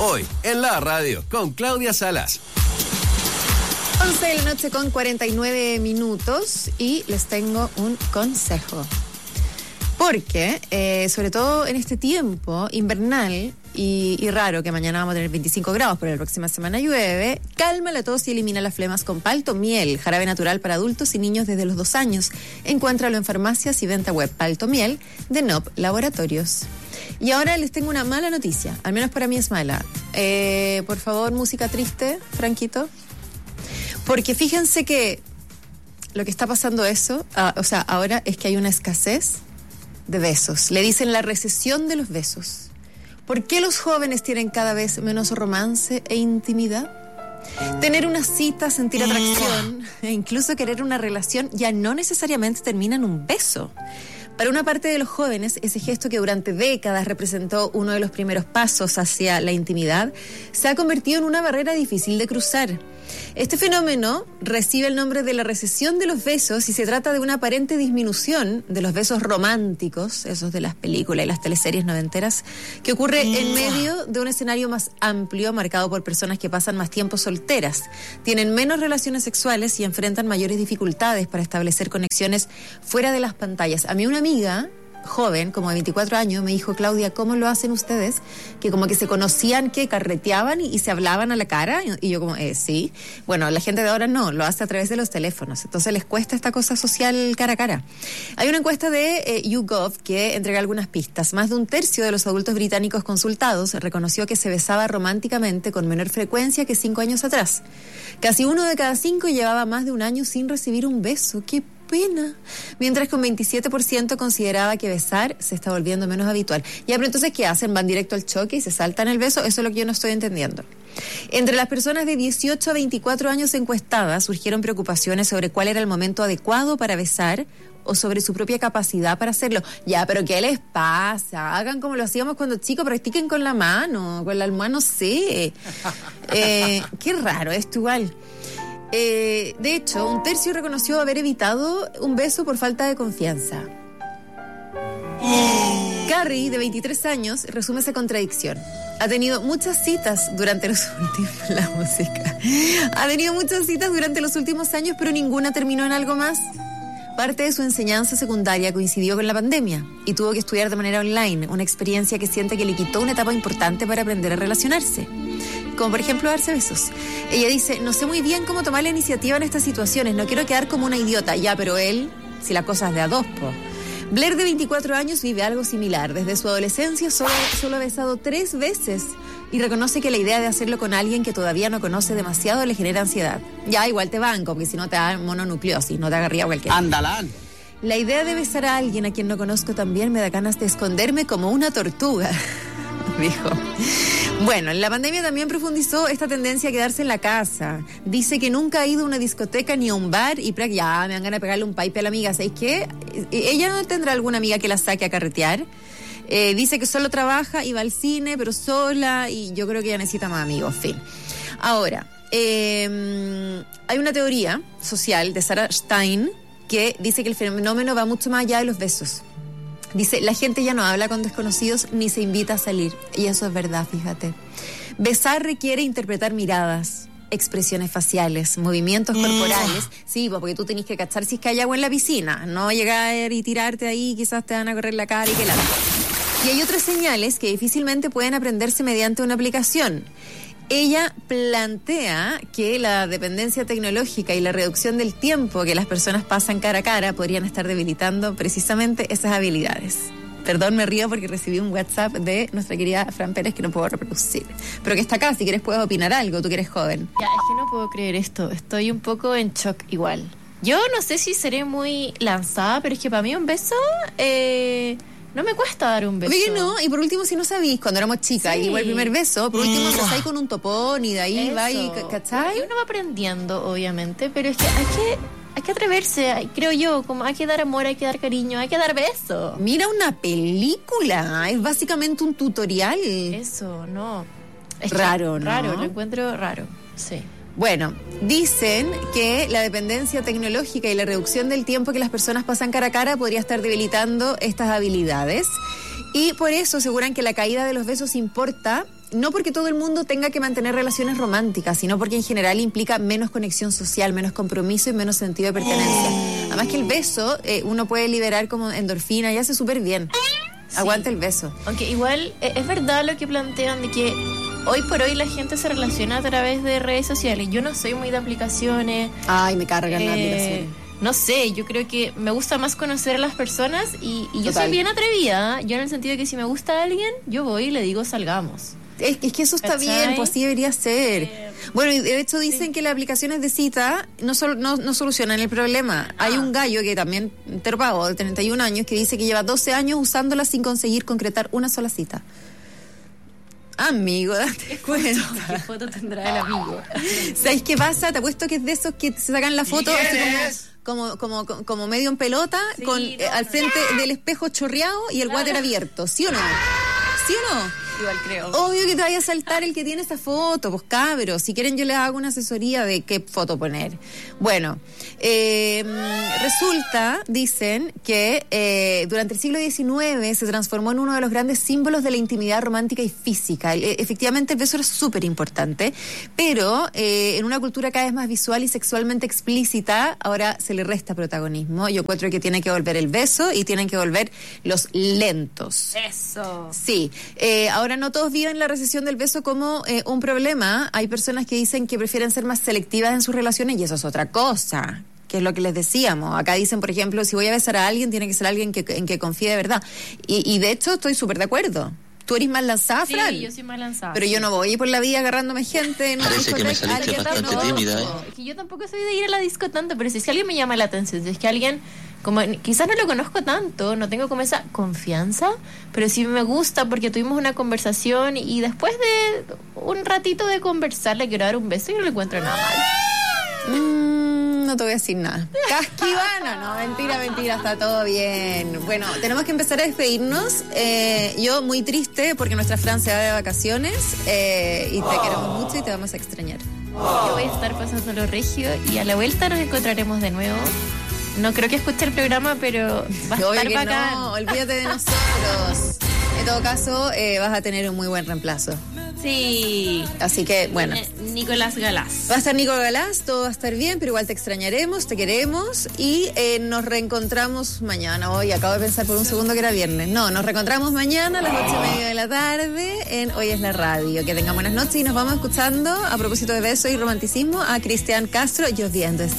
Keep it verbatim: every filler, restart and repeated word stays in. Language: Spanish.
Hoy, en la radio, con Claudia Salas. once de la noche con cuarenta y nueve minutos y les tengo un consejo. Porque, eh, sobre todo en este tiempo invernal y, y raro, que mañana vamos a tener veinticinco grados, pero la próxima semana llueve, calma la tos y elimina las flemas con Paltomiel, jarabe natural para adultos y niños desde los dos años. Encuéntralo en farmacias y venta web. Paltomiel de N O P Laboratorios. Y ahora les tengo una mala noticia, al menos para mí es mala. Eh, por favor, música triste, Franquito. Porque fíjense que lo que está pasando eso, uh, o sea, ahora es que hay una escasez de besos. Le dicen la recesión de los besos. ¿Por qué los jóvenes tienen cada vez menos romance e intimidad? Tener una cita, sentir atracción e incluso querer una relación ya no necesariamente termina en un beso. Para una parte de los jóvenes, ese gesto que durante décadas representó uno de los primeros pasos hacia la intimidad, se ha convertido en una barrera difícil de cruzar. Este fenómeno recibe el nombre de la recesión de los besos y se trata de una aparente disminución de los besos románticos, esos de las películas y las teleseries noventeras, que ocurre en medio de un escenario más amplio marcado por personas que pasan más tiempo solteras, tienen menos relaciones sexuales y enfrentan mayores dificultades para establecer conexiones fuera de las pantallas. A mí una amiga joven, como de veinticuatro años, me dijo: Claudia, ¿cómo lo hacen ustedes? Que como que se conocían, que carreteaban y, y se hablaban a la cara. Y yo como, eh, sí. Bueno, la gente de ahora no, lo hace a través de los teléfonos. Entonces les cuesta esta cosa social cara a cara. Hay una encuesta de eh, YouGov que entrega algunas pistas. Más de un tercio de los adultos británicos consultados reconoció que se besaba románticamente con menor frecuencia que cinco años atrás. Casi uno de cada cinco llevaba más de un año sin recibir un beso. ¡Qué pena! Mientras que un veintisiete por ciento consideraba que besar se está volviendo menos habitual. Ya, pero entonces, ¿qué hacen? ¿Van directo al choque y se saltan el beso? Eso es lo que yo no estoy entendiendo. Entre las personas de dieciocho a veinticuatro años encuestadas surgieron preocupaciones sobre cuál era el momento adecuado para besar o sobre su propia capacidad para hacerlo. Ya, pero ¿qué les pasa? Hagan como lo hacíamos cuando chicos, practiquen con la mano, con la almohada, no sé. Eh, qué raro esto igual. Eh, de hecho, un tercio reconoció haber evitado un beso por falta de confianza. Carrie, de veintitrés años, resume esa contradicción. Ha tenido muchas citas durante los últimos... La música. Ha tenido muchas citas durante los últimos años, pero ninguna terminó en algo más. Parte de su enseñanza secundaria coincidió con la pandemia y tuvo que estudiar de manera online, una experiencia que siente que le quitó una etapa importante para aprender a relacionarse, como por ejemplo darse besos. Ella dice: no sé muy bien cómo tomar la iniciativa en estas situaciones, no quiero quedar como una idiota. Ya, pero él, si la cosa es de a dos, po. Blair, de veinticuatro años, vive algo similar. Desde su adolescencia solo, solo ha besado tres veces y reconoce que la idea de hacerlo con alguien que todavía no conoce demasiado le genera ansiedad. Ya, igual te banco, porque si no te da mononucleosis, no te agarría cualquiera. ¡Andalán! La idea de besar a alguien a quien no conozco también me da ganas de esconderme como una tortuga, dijo. Bueno, en la pandemia también profundizó esta tendencia a quedarse en la casa. Dice que nunca ha ido a una discoteca ni a un bar y ya me dan ganas de pegarle un pipe a la amiga. ¿Sabes qué? Ella no tendrá alguna amiga que la saque a carretear. Eh, dice que solo trabaja y va al cine, pero sola, y yo creo que ella necesita más amigos, fin. Ahora, eh, hay una teoría social de Sarah Stein que dice que el fenómeno va mucho más allá de los besos. Dice, la gente ya no habla con desconocidos ni se invita a salir. Y eso es verdad, fíjate. Besar requiere interpretar miradas, expresiones faciales, movimientos corporales. Sí, porque tú tenés que cachar si es que hay agua en la piscina. No llegar y tirarte ahí, quizás te van a correr la cara y que la... Y hay otras señales que difícilmente pueden aprenderse mediante una aplicación. Ella plantea que la dependencia tecnológica y la reducción del tiempo que las personas pasan cara a cara podrían estar debilitando precisamente esas habilidades. Perdón, me río porque recibí un WhatsApp de nuestra querida Fran Pérez que no puedo reproducir, pero que está acá, si quieres puedes opinar algo, tú que eres joven. Ya, es que no puedo creer esto, estoy un poco en shock igual. Yo no sé si seré muy lanzada, pero es que para mí un beso... Eh... No me cuesta dar un beso. Oye, no, y por último, si no sabís, cuando éramos chicas, sí. Y igual el primer beso, por último empezáis con un topón y de ahí va y, ¿cachai? Y uno va aprendiendo, obviamente, pero es que hay que, hay que atreverse, creo yo, como hay que dar amor, hay que dar cariño, hay que dar beso. Mira una película, es básicamente un tutorial. Eso, no. Es raro, ¿no? Raro, lo encuentro raro, sí. Bueno, dicen que la dependencia tecnológica y la reducción del tiempo que las personas pasan cara a cara podría estar debilitando estas habilidades. Y por eso aseguran que la caída de los besos importa, no porque todo el mundo tenga que mantener relaciones románticas, sino porque en general implica menos conexión social, menos compromiso y menos sentido de pertenencia. Además que el beso, eh, uno puede liberar como endorfina y hace súper bien. Sí. Aguanta el beso. Aunque igual eh, es verdad lo que plantean de que hoy por hoy la gente se relaciona a través de redes sociales. Yo no soy muy de aplicaciones. Ay, me cargan eh, las aplicaciones. No sé, yo creo que me gusta más conocer a las personas y, y yo soy bien atrevida. Yo en el sentido de que si me gusta a alguien, yo voy y le digo salgamos. Es, es que eso está ¿Cachai? bien, pues sí debería ser. Eh, bueno, y de hecho dicen sí. que las aplicaciones de cita no, sol, no, no solucionan el problema. Ah. Hay un gallo que también, terpago, de treinta y un años, que dice que lleva doce años usándolas sin conseguir concretar una sola cita. Amigo, date cuenta. ¿Qué foto tendrá el amigo? ¿Sabes qué pasa? Te apuesto que es de esos que se sacan la foto así como, como, como, como medio en pelota, sí, con no, eh, al no, frente no. del espejo chorreado y el water abierto. ¿Sí o no? ¿Sí o no? Igual creo. Obvio que te vaya a saltar el que tiene esa foto, pues cabros. Si quieren yo les hago una asesoría de qué foto poner. Bueno, eh, resulta, dicen, que eh, durante el siglo diecinueve se transformó en uno de los grandes símbolos de la intimidad romántica y física. Eh, efectivamente el beso era súper importante, pero eh, en una cultura cada vez más visual y sexualmente explícita, ahora se le resta protagonismo. Yo encuentro que tiene que volver el beso y tienen que volver los lentos. Eso. Sí, eh, ahora Ahora no todos viven la recesión del beso como eh, un problema. Hay personas que dicen que prefieren ser más selectivas en sus relaciones y eso es otra cosa, que es lo que les decíamos. Acá dicen, por ejemplo, si voy a besar a alguien, tiene que ser alguien que, en que confíe de verdad. Y, y de hecho estoy súper de acuerdo. Tú eres más lanzada, Fran. Sí, yo soy más lanzada. Pero sí. Yo no voy por la vida agarrándome gente. No, parece que me saliste bastante no, tímida. ¿eh? Que yo tampoco soy de ir a la disco tanto, pero si, si alguien me llama la atención, si es que alguien, como quizás no lo conozco tanto, no tengo como esa confianza, pero sí me gusta porque tuvimos una conversación y después de un ratito de conversar le quiero dar un beso y no le encuentro nada mal. Mm, no te voy a decir nada. Casquivana, no, mentira, mentira, está todo bien. Bueno, tenemos que empezar a despedirnos. Eh, yo muy triste porque nuestra Fran se va de vacaciones eh, y te queremos mucho y te vamos a extrañar. Yo voy a estar pasándolo regio y a la vuelta nos encontraremos de nuevo. No creo que escuche el programa, pero va a Obvio estar que bacán. No, olvídate de nosotros. En todo caso, eh, vas a tener un muy buen reemplazo. Sí. Así que, bueno. Nicolás Galás. Va a estar Nico Galás, todo va a estar bien, pero igual te extrañaremos, te queremos y eh, nos reencontramos mañana. Hoy acabo de pensar por un segundo que era viernes. No, nos reencontramos mañana a las ocho y media de la tarde en Hoy es la Radio. Que tengan buenas noches y nos vamos escuchando, a propósito de besos y romanticismo, a Cristian Castro, Lloviendo.